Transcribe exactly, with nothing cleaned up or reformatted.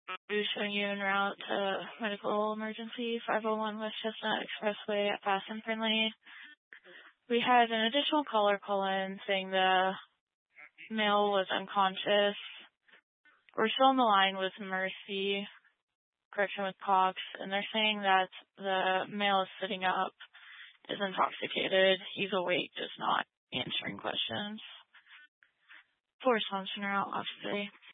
We showing you en route to medical emergency five oh one West Chestnut Expressway at Fast and Friendly. We had an additional caller call in saying the male was unconscious. We're still on the line with Mercy, correction with Cox, and they're saying that the male is sitting up, is intoxicated. He's awake, just not answering questions. Full response en route, officer.